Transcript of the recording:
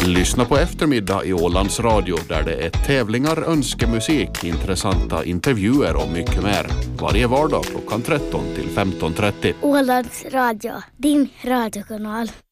Lyssna på eftermiddag i Ålands Radio där det är tävlingar, önskemusik, intressanta intervjuer och mycket mer. Varje vardag klockan 13 till 15:30. Ålands Radio, din radiokanal.